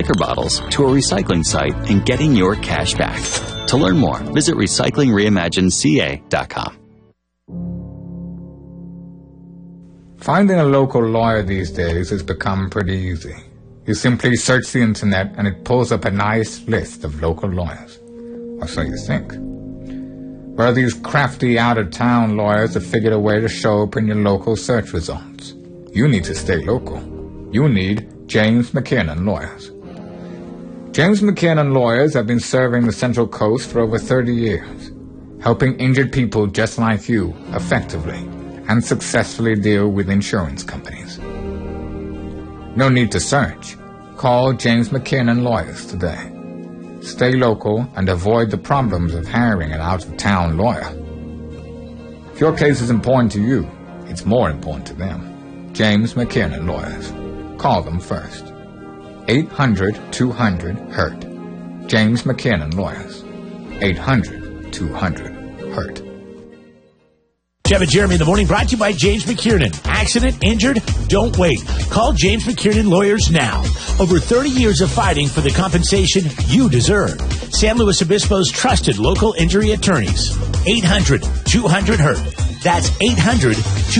liquor bottles to a recycling site and getting your cash back. To learn more, visit recyclingreimagineca.com. Finding a local lawyer these days has become pretty easy. You simply search the internet and it pulls up a nice list of local lawyers. Or so you think. Well, these crafty out-of-town lawyers have figured a way to show up in your local search results. You need to stay local. You need James McKiernan Lawyers. James McKiernan Lawyers have been serving the Central Coast for over 30 years, helping injured people just like you effectively and successfully deal with insurance companies. No need to search. Call James McKiernan Lawyers today. Stay local and avoid the problems of hiring an out-of-town lawyer. If your case is important to you, it's more important to them. James McKiernan Lawyers. Call them first. 800-200-HURT. James McKiernan Lawyers. 800-200-HURT. Jeff and Jeremy in the morning, brought to you by James McKiernan. Accident, injured? Don't wait. Call James McKiernan Lawyers now. Over 30 years of fighting for the compensation you deserve. San Luis Obispo's trusted local injury attorneys. 800-200-HURT. That's 800-200-HURT.